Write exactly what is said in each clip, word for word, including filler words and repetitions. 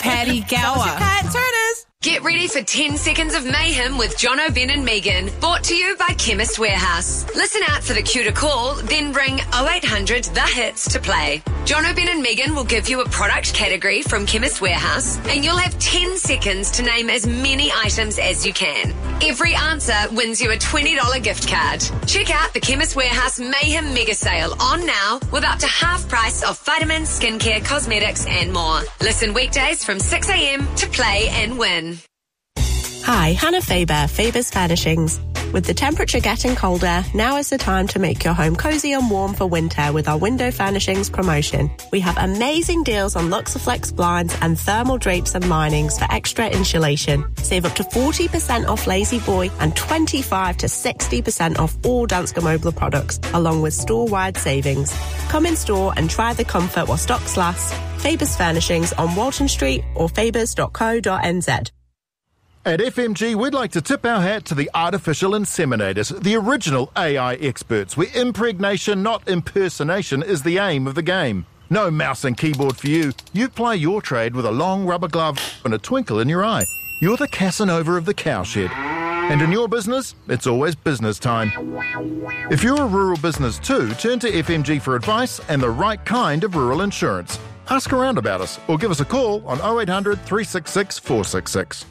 Paddy Gower. Turners. Get ready for ten seconds of mayhem with Jono, Ben and Megan. Brought to you by Chemist Warehouse. Listen out for the cue to call, then ring oh eight hundred the hits to play. Jono, Ben and Megan will give you a product category from Chemist Warehouse, and you'll have ten seconds to name as many items as you can. Every answer wins you a twenty dollars gift card. Check out the Chemist Warehouse Mayhem Mega Sale on now with up to half price of vitamins, skincare, cosmetics and more. Listen weekdays from six a.m. to play and win. Hi, Hannah Faber, Faber's Furnishings. With the temperature getting colder, now is the time to make your home cosy and warm for winter with our window furnishings promotion. We have amazing deals on Luxaflex blinds and thermal drapes and linings for extra insulation. Save up to forty percent off Lazy Boy and twenty-five to sixty percent off all Danske Mobler products, along with store-wide savings. Come in store and try the comfort while stocks last. Faber's Furnishings on Walton Street or fabers dot co dot n z. At F M G, we'd like to tip our hat to the artificial inseminators, the original A I experts, where impregnation, not impersonation, is the aim of the game. No mouse and keyboard for you. You play your trade with a long rubber glove and a twinkle in your eye. You're the Casanova of the cowshed. And in your business, it's always business time. If you're a rural business too, turn to F M G for advice and the right kind of rural insurance. Ask around about us or give us a call on oh eight hundred, three six six, four six six.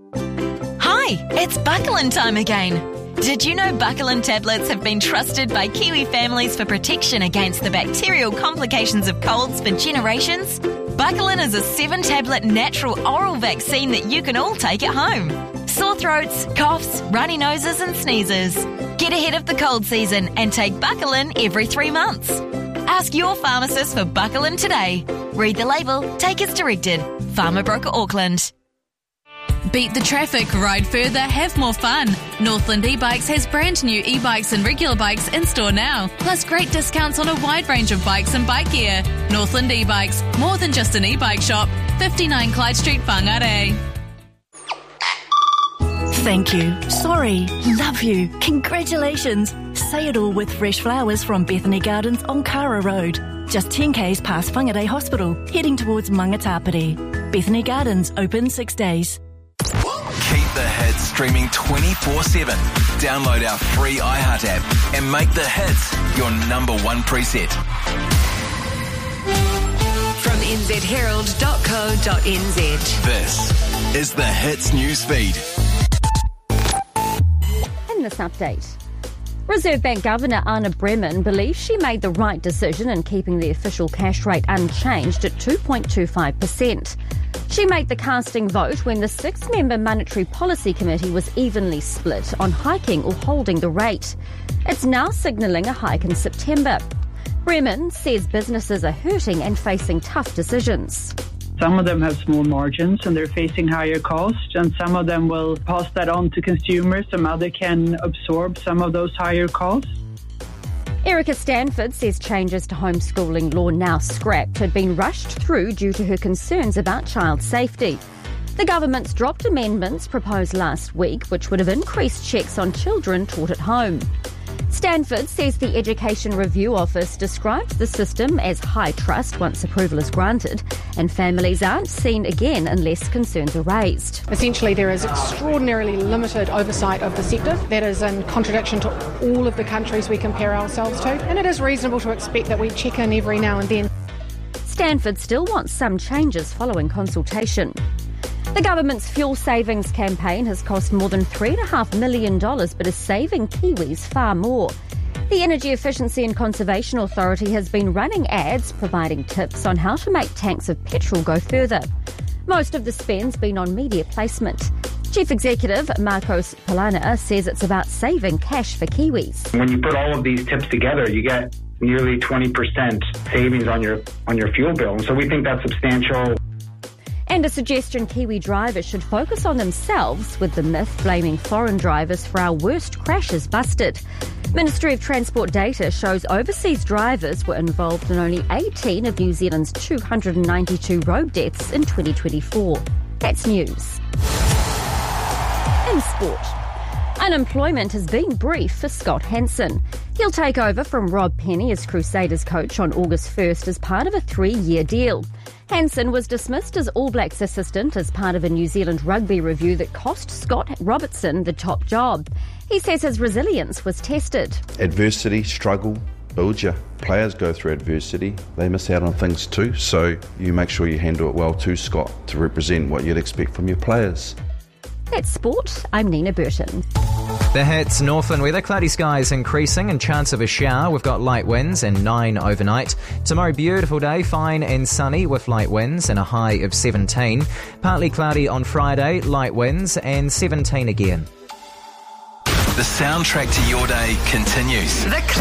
Hi, it's Buckland time again. Did you know Buckland tablets have been trusted by Kiwi families for protection against the bacterial complications of colds for generations? Buckland is a seven-tablet natural oral vaccine that you can all take at home. Sore throats, coughs, runny noses and sneezes. Get ahead of the cold season and take Buckland every three months. Ask your pharmacist for Buckland today. Read the label, take as directed. Pharma Broker Auckland. Beat the traffic, ride further, have more fun. Northland E-Bikes has brand new e-bikes and regular bikes in store now, plus great discounts on a wide range of bikes and bike gear. Northland E-Bikes, more than just an e-bike shop. fifty-nine Clyde Street, Whangarei. Thank you, sorry, love you, congratulations. Say it all with fresh flowers from Bethany Gardens on Kara Road. Just ten kays past Whangarei Hospital, heading towards Mangatapere. Bethany Gardens, open six days. Keep the hits streaming twenty-four seven. Download our free iHeart app and make the hits your number one preset. From n z herald dot co dot n z. This is the Hits news feed. In this update, Reserve Bank Governor Anna Bremen believes she made the right decision in keeping the official cash rate unchanged at two point two five percent. She made the casting vote when the six-member Monetary Policy Committee was evenly split on hiking or holding the rate. It's now signalling a hike in September. Bremen says businesses are hurting and facing tough decisions. Some of them have small margins and they're facing higher costs, and some of them will pass that on to consumers. Some other can absorb some of those higher costs. Erica Stanford says changes to homeschooling law now scrapped had been rushed through due to her concerns about child safety. The government's dropped amendments proposed last week, which would have increased checks on children taught at home. Stanford says the Education Review Office describes the system as high trust once approval is granted, and families aren't seen again unless concerns are raised. Essentially, there is extraordinarily limited oversight of the sector. That is in contradiction to all of the countries we compare ourselves to, and it is reasonable to expect that we check in every now and then. Stanford still wants some changes following consultation. The government's fuel savings campaign has cost more than three point five million dollars but is saving Kiwis far more. The Energy Efficiency and Conservation Authority has been running ads providing tips on how to make tanks of petrol go further. Most of the spend's been on media placement. Chief Executive Marcos Polana says it's about saving cash for Kiwis. When you put all of these tips together, you get nearly twenty percent savings on your on your fuel bill. And so we think that's substantial. And a suggestion Kiwi drivers should focus on themselves, with the myth blaming foreign drivers for our worst crashes busted. Ministry of Transport data shows overseas drivers were involved in only eighteen of New Zealand's two hundred ninety-two road deaths in twenty twenty-four. That's news. In sport, unemployment has been brief for Scott Hansen. He'll take over from Rob Penny as Crusaders coach on August first as part of a three-year deal. Hansen was dismissed as All Blacks assistant as part of a New Zealand rugby review that cost Scott Robertson the top job. He says his resilience was tested. Adversity, struggle, build you. Players go through adversity. They miss out on things too, so you make sure you handle it well too, Scott, to represent what you'd expect from your players. That's sport. I'm Nina Burton. The Hits, Northland weather, cloudy skies increasing and chance of a shower. We've got light winds and nine overnight. Tomorrow, beautiful day, fine and sunny with light winds and a high of seventeen. Partly cloudy on Friday, light winds and seventeen again. The soundtrack to your day continues. The